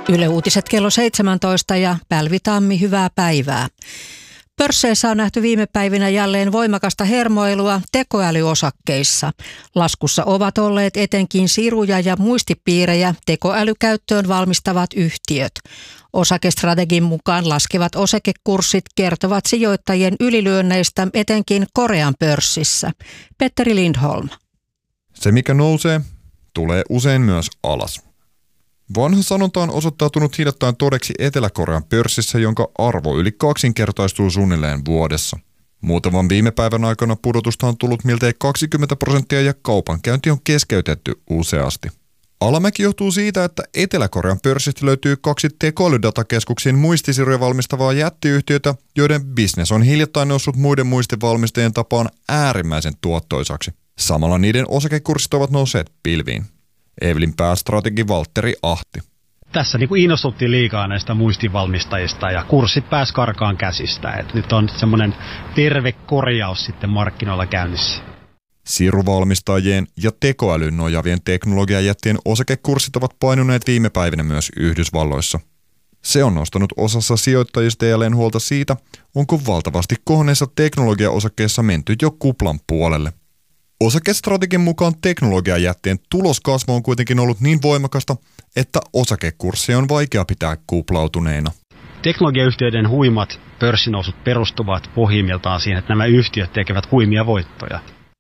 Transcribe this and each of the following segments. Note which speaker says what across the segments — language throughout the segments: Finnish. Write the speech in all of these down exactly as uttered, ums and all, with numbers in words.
Speaker 1: Yle Uutiset kello seitsemäntoista ja Pälvi Tammi, hyvää päivää. Pörsseissä on nähty viime päivinä jälleen voimakasta hermoilua tekoälyosakkeissa. Laskussa ovat olleet etenkin siruja ja muistipiirejä tekoälykäyttöön valmistavat yhtiöt. Osakestrategin mukaan laskevat osakekurssit kertovat sijoittajien ylilyönneistä etenkin Korean pörssissä. Petteri Lindholm.
Speaker 2: Se mikä nousee, tulee usein myös alas. Vanha sanonta on osoittautunut hiljattain todeksi Etelä-Korean pörssissä, jonka arvo yli kaksinkertaistuu suunnilleen vuodessa. Muutaman viime päivän aikana pudotusta on tullut miltei kaksikymmentä prosenttia ja kaupankäynti on keskeytetty useasti. Alamäki johtuu siitä, että Etelä-Korean pörssistä löytyy kaksi tekoälydatakeskuksiin muistisiruja valmistavaa jättiyhtiötä, joiden bisnes on hiljattain noussut muiden muistivalmistajien tapaan äärimmäisen tuottoisaksi. Samalla niiden osakekurssit ovat nousseet pilviin. Evelin päästrategi Valtteri Ahti.
Speaker 3: Tässä niin kuin innostuttiin liikaa näistä muistinvalmistajista ja kurssit pääsi karkaan käsistä. Et nyt on semmoinen terve korjaus sitten markkinoilla käynnissä.
Speaker 2: Siruvalmistajien ja tekoälyn nojavien teknologiajättien osakekurssit ovat painuneet viime päivinä myös Yhdysvalloissa. Se on nostanut osassa sijoittajista jälleen huolta siitä, onko valtavasti kohonneissa teknologiaosakkeissa menty jo kuplan puolelle. Osakestrategin mukaan teknologiajättien tuloskasvu on kuitenkin ollut niin voimakasta, että osakekurssia on vaikea pitää kuplautuneena.
Speaker 3: Teknologiayhtiöiden huimat pörssinousut perustuvat pohjimmiltaan siihen, että nämä yhtiöt tekevät huimia voittoja.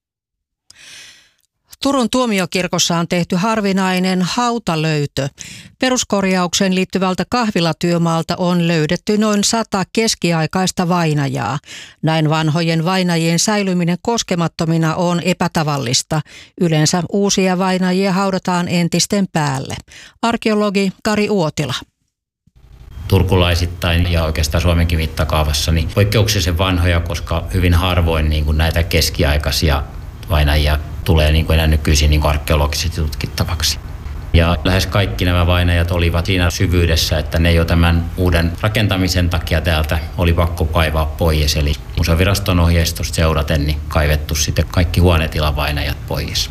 Speaker 1: Turun tuomiokirkossa on tehty harvinainen hautalöytö. Peruskorjaukseen liittyvältä kahvilatyömaalta on löydetty noin sata keskiaikaista vainajaa. Näin vanhojen vainajien säilyminen koskemattomina on epätavallista. Yleensä uusia vainajia haudataan entisten päälle. Arkeologi Kari Uotila.
Speaker 4: Turkulaisittain ja oikeastaan Suomenkin mittakaavassa niin poikkeuksellisen vanhoja, koska hyvin harvoin niin kuin näitä keskiaikaisia vainajia tulee niin kuin enää nykyisin niin kuin arkeologisesti tutkittavaksi. Ja lähes kaikki nämä vainajat olivat siinä syvyydessä, että ne jo tämän uuden rakentamisen takia täältä oli pakko kaivaa pois. Eli Museoviraston ohjeistusta seuraten niin kaivettu sitten kaikki huonetilan vainajat pois.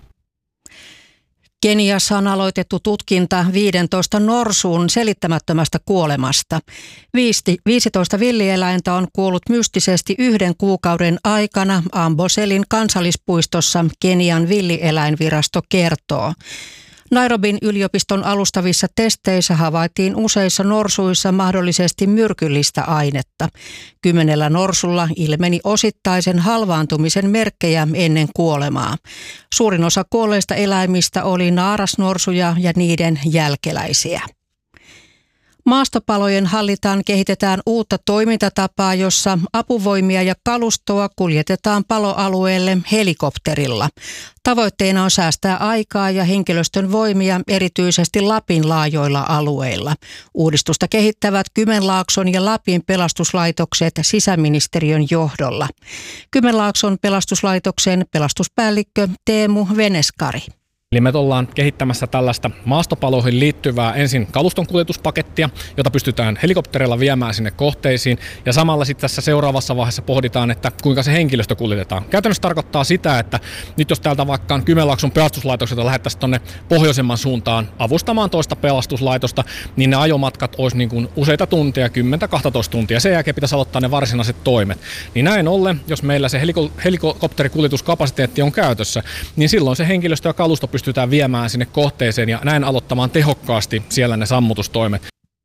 Speaker 1: Keniassa on aloitettu tutkinta viisitoista norsun selittämättömästä kuolemasta. viisitoista villieläintä on kuollut mystisesti yhden kuukauden aikana Amboselin kansallispuistossa, Kenian villieläinvirasto kertoo. Nairobin yliopiston alustavissa testeissä havaittiin useissa norsuissa mahdollisesti myrkyllistä ainetta. Kymmenellä norsulla ilmeni osittaisen halvaantumisen merkkejä ennen kuolemaa. Suurin osa kuolleista eläimistä oli naarasnorsuja ja niiden jälkeläisiä. Maastopalojen hallitaan kehitetään uutta toimintatapaa, jossa apuvoimia ja kalustoa kuljetetaan paloalueelle helikopterilla. Tavoitteena on säästää aikaa ja henkilöstön voimia erityisesti Lapin laajoilla alueilla. Uudistusta kehittävät Kymenlaakson ja Lapin pelastuslaitokset sisäministeriön johdolla. Kymenlaakson pelastuslaitoksen pelastuspäällikkö Teemu Veneskari.
Speaker 5: Eli me ollaan kehittämässä tällaista maastopaloihin liittyvää ensin kaluston kuljetuspakettia, jota pystytään helikopterilla viemään sinne kohteisiin. Ja samalla sitten tässä seuraavassa vaiheessa pohditaan, että kuinka se henkilöstö kuljetetaan. Käytännössä tarkoittaa sitä, että nyt jos täältä vaikka Kymenlaakson pelastuslaitokselta lähettäisiin tuonne pohjoisemman suuntaan avustamaan toista pelastuslaitosta, niin ne ajomatkat olisi niin kuin useita tunteja, kymmenen kaksitoista tuntia. Sen jälkeen pitäisi aloittaa ne varsinaiset toimet. Niin näin ollen, jos meillä se heliko- helikopterikuljetuskapasiteetti on käytössä, niin silloin se henkilöstö ja kalusto pystytään viemään sinne kohteeseen ja näin aloittamaan tehokkaasti siellä ne sammutustoimet.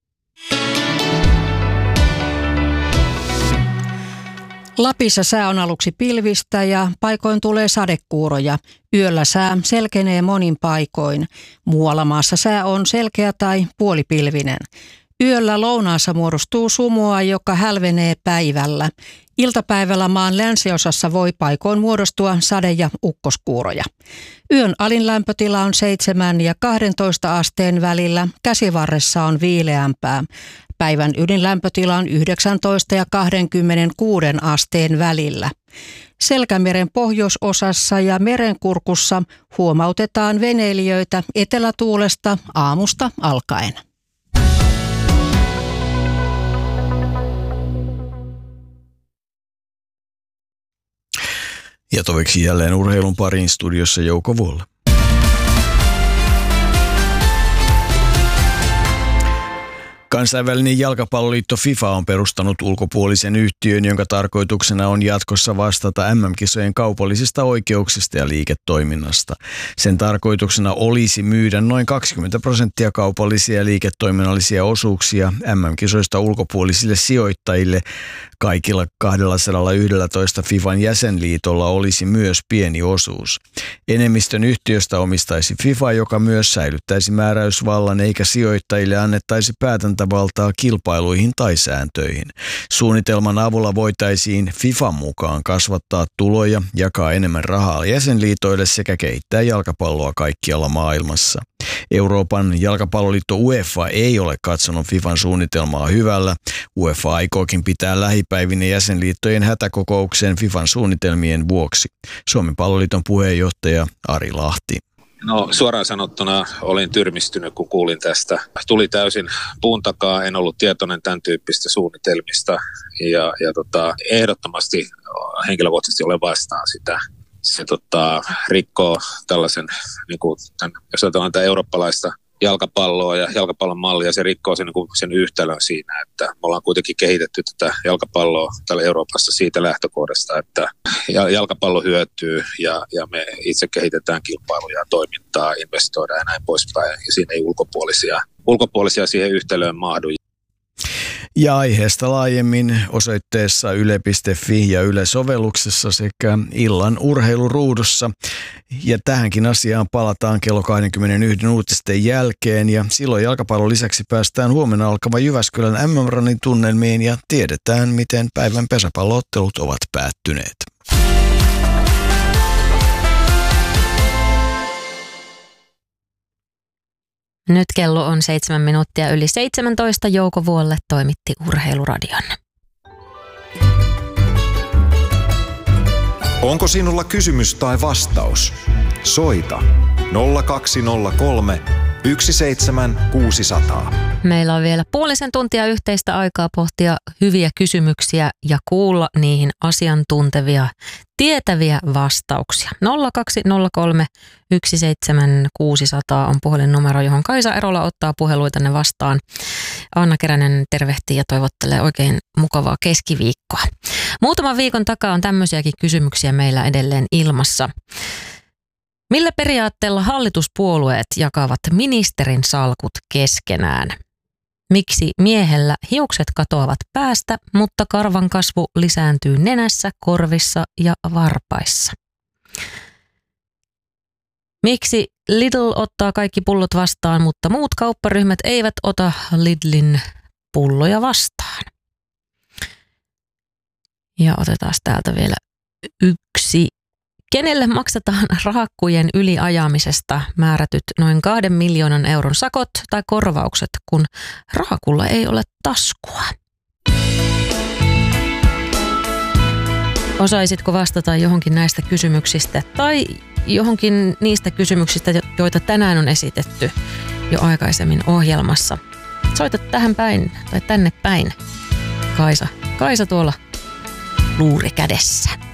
Speaker 1: Lapissa sää on aluksi pilvistä ja paikoin tulee sadekuuroja. Yöllä sää selkenee monin paikoin. Muualla maassa sää on selkeä tai puolipilvinen. Yöllä lounaassa muodostuu sumua, joka hälvenee päivällä. Iltapäivällä maan länsiosassa voi paikoin muodostua sade- ja ukkoskuuroja. Yön alin lämpötila on seitsemän ja kaksitoista asteen välillä, käsivarressa on viileämpää. Päivän ydinlämpötila on yhdeksäntoista ja kaksikymmentäkuusi asteen välillä. Selkämeren pohjoisosassa ja merenkurkussa huomautetaan veneilijöitä etelätuulesta aamusta alkaen.
Speaker 6: Ja toveksi jälleen urheilun pariin, studiossa Jouko Vuolla. Kansainvälinen jalkapalloliitto FIFA on perustanut ulkopuolisen yhtiön, jonka tarkoituksena on jatkossa vastata M M-kisojen kaupallisista oikeuksista ja liiketoiminnasta. Sen tarkoituksena olisi myydä noin kaksikymmentä prosenttia kaupallisia ja liiketoiminnallisia osuuksia M M-kisoista ulkopuolisille sijoittajille. Kaikilla kaksisataayksitoista FIFAn jäsenliitolla olisi myös pieni osuus. Enemmistön yhtiöstä omistaisi FIFA, joka myös säilyttäisi määräysvallan eikä sijoittajille annettaisi päätäntävaltaa kilpailuihin tai sääntöihin. Suunnitelman avulla voitaisiin FIFAn mukaan kasvattaa tuloja, jakaa enemmän rahaa jäsenliitoille sekä kehittää jalkapalloa kaikkialla maailmassa. Euroopan jalkapalloliitto UEFA ei ole katsonut FIFAn suunnitelmaa hyvällä. UEFA aikookin pitää lähipäivinä jäsenliittojen hätäkokouksen FIFAn suunnitelmien vuoksi. Suomen palloliiton puheenjohtaja Ari Lahti.
Speaker 7: No suoraan sanottuna olin tyrmistynyt, kun kuulin tästä. Tuli täysin puun takaa, en ollut tietoinen tämän tyyppistä suunnitelmista ja, ja tota, ehdottomasti henkilökohtaisesti olen vastaan sitä. Se tota, rikkoo tällaisen, niin kuin tämän, jos ajatellaan tätä eurooppalaista jalkapalloa ja jalkapallon mallia, se rikkoo sen, niin kuin sen yhtälön siinä, että me ollaan kuitenkin kehitetty tätä jalkapalloa täällä Euroopassa siitä lähtökohdasta, että jalkapallo hyötyy ja, ja me itse kehitetään kilpailuja ja toimintaa, investoidaan ja näin poispäin, ja siinä ei ulkopuolisia, ulkopuolisia siihen yhtälöön mahdu.
Speaker 6: Ja aiheesta laajemmin osoitteessa yle piste fi ja Yle-sovelluksessa sekä illan urheiluruudussa. Ja tähänkin asiaan palataan kello kaksikymmentäyksi uutisten jälkeen ja silloin jalkapallon lisäksi päästään huomenna alkavan Jyväskylän M M-ranin tunnelmiin ja tiedetään, miten päivän pesäpalloottelut ovat päättyneet.
Speaker 8: Nyt kello on seitsemän minuuttia yli seitsemäntoista. Jouko Vuolle toimitti Urheiluradion.
Speaker 9: Onko sinulla kysymys tai vastaus? Soita nolla kaksi nolla kolme yksi seitsemän kuusi nolla nolla.
Speaker 8: Meillä on vielä puolisen tuntia yhteistä aikaa pohtia hyviä kysymyksiä ja kuulla niihin asiantuntevia, tietäviä vastauksia. nolla kaksi nolla kolme yksi seitsemän kuusi nolla nolla on puhelinnumero, johon Kaisa Erola ottaa puheluitanne vastaan. Anna Keränen tervehtii ja toivottelee oikein mukavaa keskiviikkoa. Muutaman viikon takaa on tämmöisiäkin kysymyksiä meillä edelleen ilmassa. Millä periaatteella hallituspuolueet jakavat ministerin salkut keskenään? Miksi miehellä hiukset katoavat päästä, mutta karvan kasvu lisääntyy nenässä, korvissa ja varpaissa? Miksi Lidl ottaa kaikki pullot vastaan, mutta muut kaupparyhmät eivät ota Lidlin pulloja vastaan? Ja otetaan täältä vielä yksi. Kenelle maksetaan rahakkujen yliajamisesta määrätyt noin kahden miljoonan euron sakot tai korvaukset, kun rahakulla ei ole taskua? Osaisitko vastata johonkin näistä kysymyksistä tai johonkin niistä kysymyksistä, joita tänään on esitetty jo aikaisemmin ohjelmassa? Soita tähän päin tai tänne päin. Kaisa, Kaisa tuolla luuri kädessä.